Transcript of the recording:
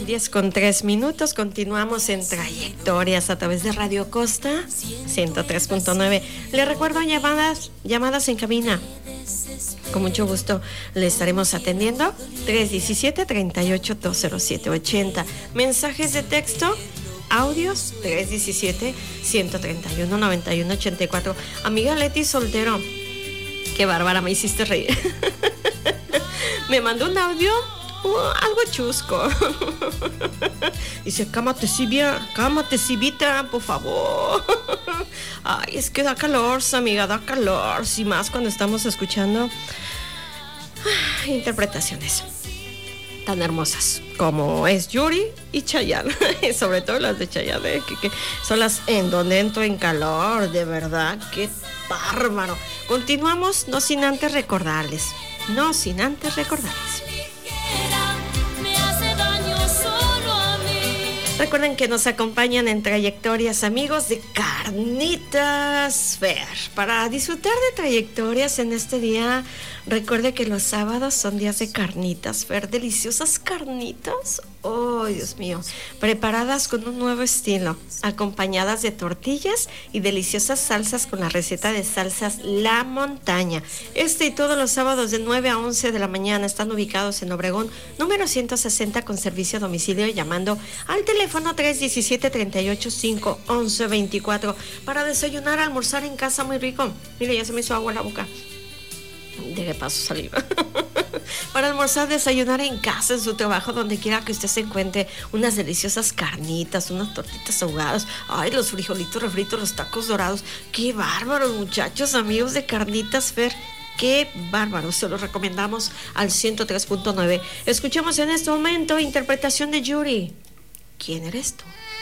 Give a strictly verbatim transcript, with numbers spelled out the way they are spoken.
diez con tres minutos. Continuamos en Trayectorias a través de Radio Costa ciento tres punto nueve. Le recuerdo llamadas, llamadas en cabina. Con mucho gusto le estaremos atendiendo. tres uno siete, tres ocho, dos cero siete, ocho cero. Mensajes de texto, audios, tres uno siete, uno tres uno, nueve uno ocho cuatro. Amiga Leti Soltero, qué bárbara, me hiciste reír. Me mandó un audio uh, algo chusco. Dice, cámate Silvia, cámate Silvita, por favor. Ay, es que da calor, amiga, da calor. Y más cuando estamos escuchando ah, interpretaciones tan hermosas como es Yuri y Chayanne. Sobre todo las de Chayanne, que, que son las en donde entro en calor, de verdad, qué bárbaro. Continuamos, no sin antes recordarles, no sin antes recordarles. Recuerden que nos acompañan en Trayectorias amigos de Carnitas Fer. Para disfrutar de Trayectorias en este día, recuerde que los sábados son días de Carnitas Fer. Deliciosas carnitas, oh Dios mío, preparadas con un nuevo estilo, acompañadas de tortillas y deliciosas salsas con la receta de salsas La Montaña. Este y todos los sábados de nueve a once de la mañana están ubicados en Obregón, número ciento sesenta, con servicio a domicilio, llamando al teléfono tres uno siete, tres ocho cinco, once veinticuatro para desayunar, almorzar en casa muy rico. Mire, ya se me hizo agua en la boca. Deje paso saliva. Para almorzar, desayunar en casa, en su trabajo, donde quiera que usted se encuentre, unas deliciosas carnitas, unas tortitas ahogadas, ay, los frijolitos refritos, los tacos dorados. Qué bárbaros, muchachos, amigos de Carnitas Fer. Qué bárbaro, se lo recomendamos al ciento tres punto nueve. Escuchemos en este momento interpretación de Yuri. ¿Quién eres tú?